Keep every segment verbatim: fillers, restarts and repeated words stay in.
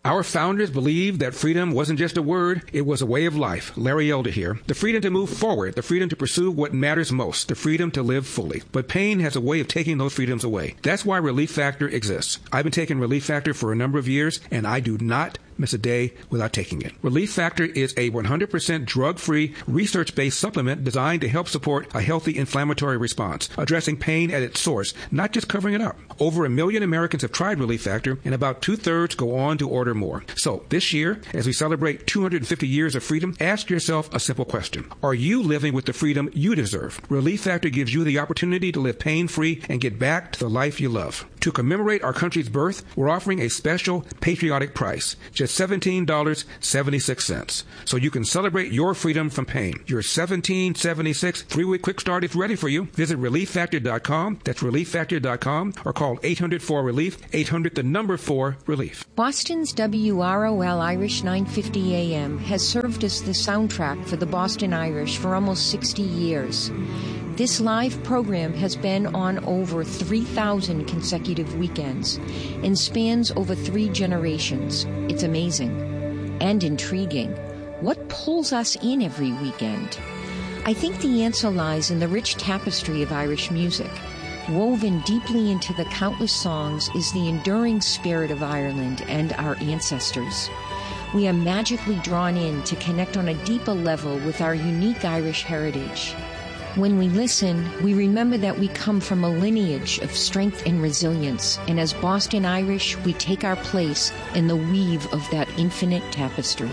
Our founders believed that freedom wasn't just a word, it was a way of life. Larry Elder here. The freedom to move forward, the freedom to pursue what matters most, the freedom to live fully. But pain has a way of taking those freedoms away. That's why Relief Factor exists. I've been taking Relief Factor for a number of years, and I do not miss a day without taking it. Relief Factor is a one hundred percent drug-free, research-based supplement designed to help support a healthy inflammatory response, addressing pain at its source, not just covering it up. Over a million Americans have tried Relief Factor, and about two-thirds go on to order more. So this year, as we celebrate two hundred fifty years of freedom, ask yourself a simple question. Are you living with the freedom you deserve? Relief Factor gives you the opportunity to live pain-free and get back to the life you love. To commemorate our country's birth, we're offering a special patriotic price, just seventeen dollars and seventy-six cents. So you can celebrate your freedom from pain. Your seventeen dollars and seventy-six cents three-week quick start is ready for you. Visit relief factor dot com. That's relief factor dot com, or call eight hundred four relief, eight hundred the number four relief. Boston's W R O L Irish nine fifty A M has served as the soundtrack for the Boston Irish for almost sixty years. This live program has been on over three thousand consecutive weekends and spans over three generations. It's amazing and intriguing. What pulls us in every weekend? I think the answer lies in the rich tapestry of Irish music. Woven deeply into the countless songs is the enduring spirit of Ireland and our ancestors. We are magically drawn in to connect on a deeper level with our unique Irish heritage. When we listen, we remember that we come from a lineage of strength and resilience, and as Boston Irish, we take our place in the weave of that infinite tapestry.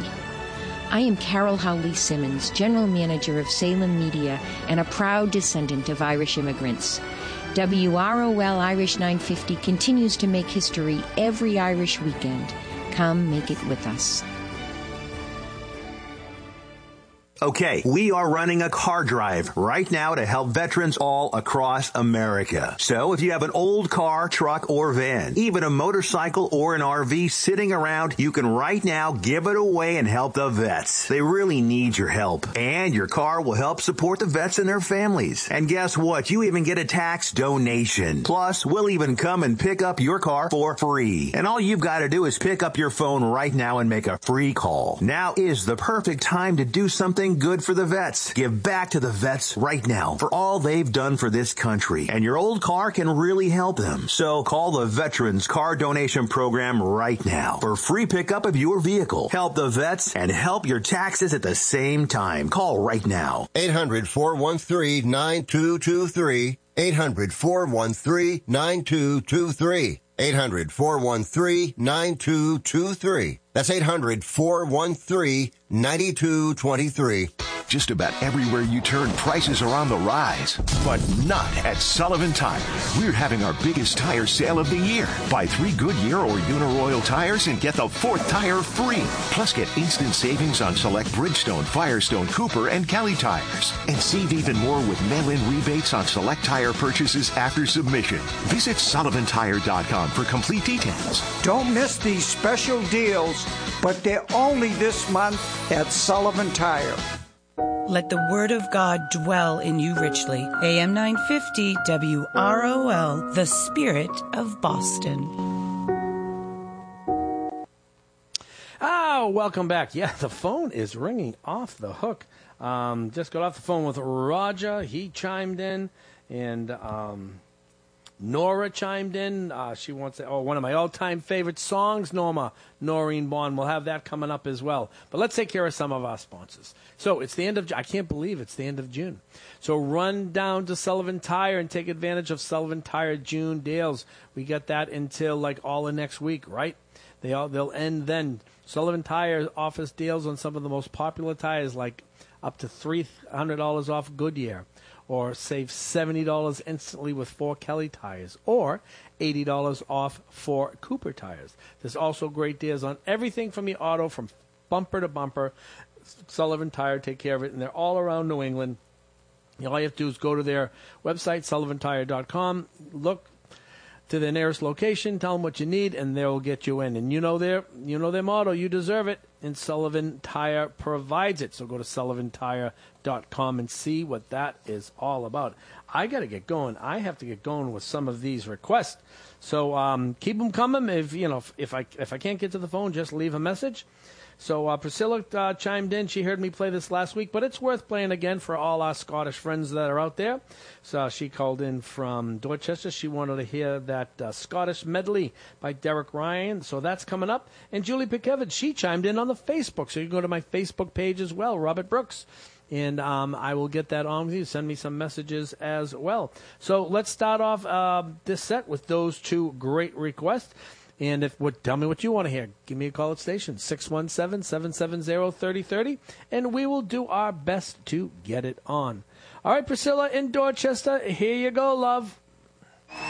I am Carol Howley Simmons, General Manager of Salem Media and a proud descendant of Irish immigrants. W R O L Irish nine fifty continues to make history every Irish weekend. Come make it with us. Okay, we are running a car drive right now to help veterans all across America. So if you have an old car, truck, or van, even a motorcycle or an R V sitting around, you can right now give it away and help the vets. They really need your help. And your car will help support the vets and their families. And guess what? You even get a tax donation. Plus, we'll even come and pick up your car for free. And all you've got to do is pick up your phone right now and make a free call. Now is the perfect time to do something good for the vets. Give back to the vets right now for all they've done for this country. And your old car can really help them. So call the Veterans Car Donation Program right now for free pickup of your vehicle. Help the vets and help your taxes at the same time. Call right now. eight hundred, four one three, nine two two three. eight hundred, four one three, nine two two three. eight hundred, four one three, nine two two three. That's eight hundred, four one three, nine two two three. Just about everywhere you turn, prices are on the rise. But not at Sullivan Tire. We're having our biggest tire sale of the year. Buy three Goodyear or Uniroyal tires and get the fourth tire free. Plus, get instant savings on select Bridgestone, Firestone, Cooper, and Kelly tires. And save even more with mail-in rebates on select tire purchases after submission. Visit sullivan tire dot com for complete details. Don't miss these special deals, but they're only this month at Sullivan Tire. Let the word of God dwell in you richly. A M nine fifty W R O L, the spirit of Boston. Oh, welcome back. Yeah, the phone is ringing off the hook. Um, just got off the phone with Roger. He chimed in, and um, Nora chimed in. Uh, she wants to, oh, one of my all-time favorite songs, Norma, Noreen Bond. We'll have that coming up as well. But let's take care of some of our sponsors. So it's the end of, I can't believe it's the end of June. So run down to Sullivan Tire and take advantage of Sullivan Tire June deals. We got that until like all of next week, right? They all, they'll end then. Sullivan Tire offers deals on some of the most popular tires, like up to three hundred dollars off Goodyear, or save seventy dollars instantly with four Kelly tires, or eighty dollars off four Cooper tires. There's also great deals on everything from your auto, from bumper to bumper. Sullivan Tire, take care of it, and they're all around New England. All you have to do is go to their website, sullivan tire dot com, look to their nearest location, tell them what you need, and they'll get you in. And you know their, you know their motto, you deserve it, and Sullivan Tire provides it. So go to sullivan tire dot com and see what that is all about. I got to get going. I have to get going with some of these requests. So um, keep them coming. If you know, if, if I if I can't get to the phone, just leave a message. So uh, Priscilla uh, chimed in. She heard me play this last week, but it's worth playing again for all our Scottish friends that are out there. So she called in from Dorchester. She wanted to hear that uh, Scottish medley by Derek Ryan. So that's coming up. And Julie Pickevich, she chimed in on the Facebook. So you can go to my Facebook page as well, Robert Brooks. And um, I will get that on with you. Send me some messages as well. So let's start off uh, this set with those two great requests. And if what, tell me what you want to hear. Give me a call at station, six one seven, seven seven zero, three zero three zero, and we will do our best to get it on. All right, Priscilla in Dorchester, here you go, love.